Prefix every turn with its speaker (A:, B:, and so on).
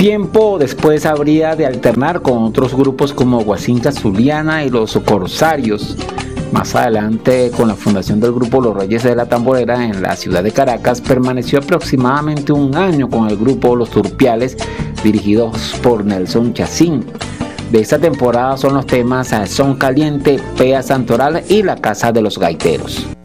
A: Tiempo después habría de alternar con otros grupos como Guasinga Zuliana y los Corsarios. Más adelante, con la fundación del grupo Los Reyes de la Tamborera en la ciudad de Caracas, permaneció aproximadamente un año con el grupo Los Turpiales, dirigidos por Nelson Chacín. De esta temporada son los temas Son Caliente, Pea Santoral y La Casa de los Gaiteros.